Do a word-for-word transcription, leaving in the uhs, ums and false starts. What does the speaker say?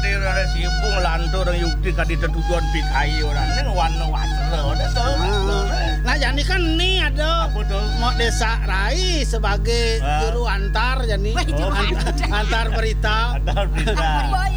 dir ada sibung lantur yukti ka di tujuan pikai orang ning warna warna. Nah jadi kan nih ada mau desa Rai sebagai juru antar jadi antar berita. Antar berita.